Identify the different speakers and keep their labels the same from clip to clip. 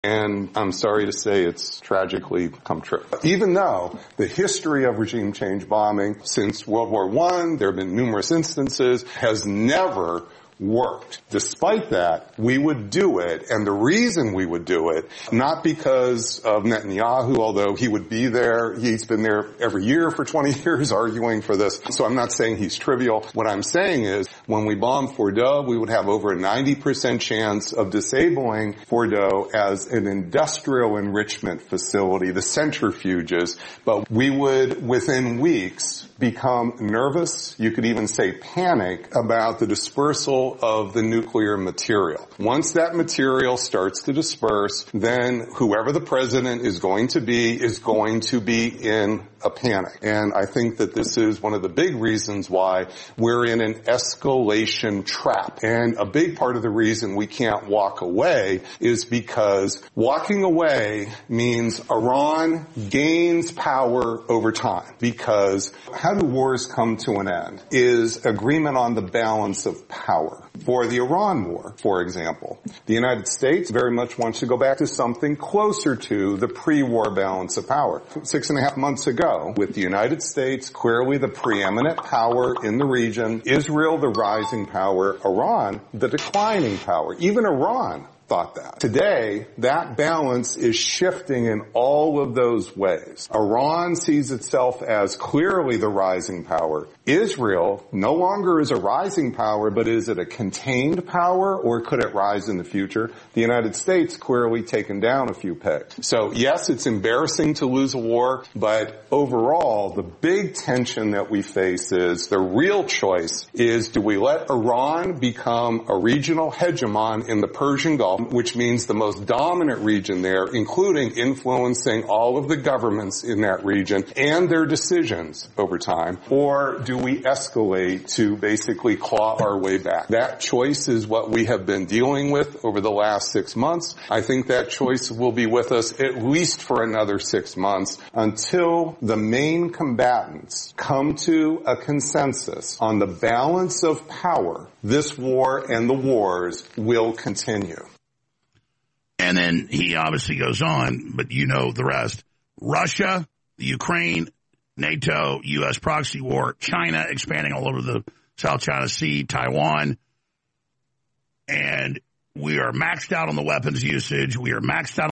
Speaker 1: And I'm sorry to say it's tragically come true. Even though the history of regime change bombing since World War I, there have been numerous instances, has never worked. Despite that, we would do it, and the reason we would do it, not because of Netanyahu, although he would be there, he's been there every year for 20 years arguing for this, so I'm not saying he's trivial. What I'm saying is, when we bombed Fordow, we would have over a 90% chance of disabling Fordow as an industrial enrichment facility, the centrifuges, but we would, within weeks, become nervous, you could even say panic, about the dispersal of the nuclear material. Once that material starts to disperse, then whoever the president is going to be in a panic. And I think that this is one of the big reasons why we're in an escalation trap. And a big part of the reason we can't walk away is because walking away means Iran gains power over time. Because how do wars come to an end? Is agreement on the balance of power. For the Iran war, for example, the United States very much wants to go back to something closer to the pre-war balance of power. 6.5 months ago, with the United States clearly the preeminent power in the region, Israel the rising power, Iran the declining power. Even Iran thought that. Today, that balance is shifting in all of those ways. Iran sees itself as clearly the rising power. Israel no longer is a rising power, but is it a contained power, or could it rise in the future? The United States clearly taken down a few pegs. So yes, it's embarrassing to lose a war, but overall, the big tension that we face is, the real choice is, do we let Iran become a regional hegemon in the Persian Gulf, which means the most dominant region there, including influencing all of the governments in that region and their decisions over time? Or do we escalate to basically claw our way back? That choice is what we have been dealing with over the last 6 months. I think that choice will be with us at least for another 6 months until the main combatants come to a consensus on the balance of power. This war and the wars will continue.
Speaker 2: And then he obviously goes on, but you know the rest. Russia, the Ukraine, NATO, U.S. proxy war, China expanding all over the South China Sea, Taiwan. And we are maxed out on the weapons usage. We are maxed out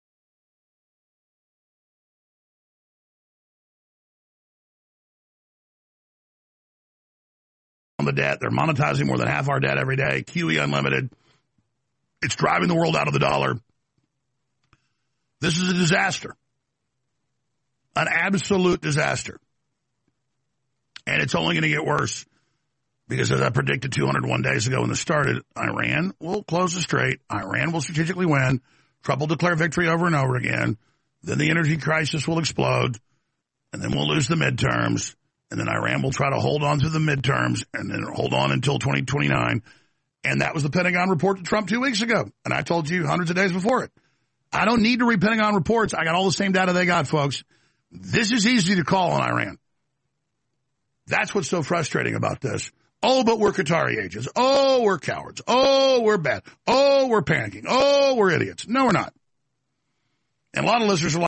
Speaker 2: on the debt. They're monetizing more than half our debt every day. QE unlimited. It's driving the world out of the dollar. This is a disaster. An absolute disaster. And it's only going to get worse because, as I predicted 201 days ago when this started, Iran will close the strait. Iran will strategically win. Trump will declare victory over and over again. Then the energy crisis will explode. And then we'll lose the midterms. And then Iran will try to hold on to the midterms and then hold on until 2029. And that was the Pentagon report to Trump 2 weeks ago. And I told you hundreds of days before it. I don't need to read Pentagon reports. I got all the same data they got, folks. This is easy to call on Iran. That's what's so frustrating about this. Oh, but we're Qatari agents. Oh, we're cowards. Oh, we're bad. Oh, we're panicking. Oh, we're idiots. No, we're not. And a lot of listeners are